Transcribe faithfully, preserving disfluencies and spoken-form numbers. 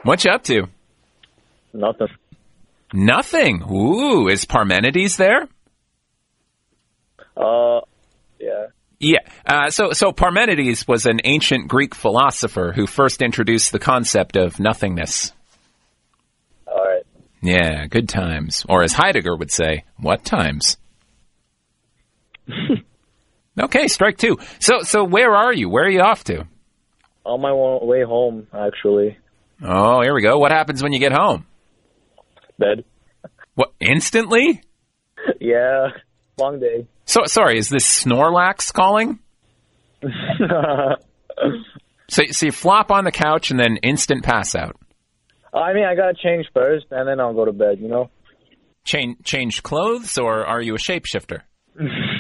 What you up to? Nothing. Nothing. Ooh, is Parmenides there? Uh, yeah. Yeah. Uh, so, so Parmenides was an ancient Greek philosopher who first introduced the concept of nothingness. All right. Yeah, good times. Or as Heidegger would say, what times? Okay, strike two. So, so where are you? Where are you off to? On my wa- way home, actually. Oh, here we go. What happens when you get home? Bed. What, instantly? Yeah. Long day. So, sorry, is this Snorlax calling? so, so you flop on the couch and then instant pass out. I mean, I gotta change first, and then I'll go to bed, you know? Change, change clothes, or are you a shapeshifter?